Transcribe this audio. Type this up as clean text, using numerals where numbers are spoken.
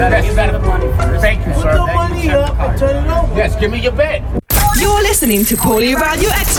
the money first. Thank you, sir. Put the money up and turn it over. Yes, give me your bet. You're listening to Paulie Around Your Ex